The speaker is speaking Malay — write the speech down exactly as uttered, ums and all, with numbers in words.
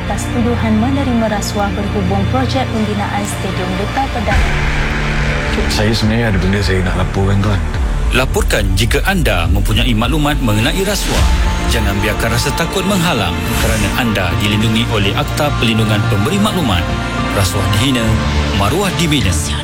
atas tuduhan menerima rasuah berhubung projek pembinaan Stadium Duta Pedang. Saya sebenarnya ada benda saya nak laporkan, tuan. Laporkan jika anda mempunyai maklumat mengenai rasuah. Jangan biarkan rasa takut menghalang kerana anda dilindungi oleh Akta Perlindungan Pemberi Maklumat. Rasuah dihina, maruah dibina.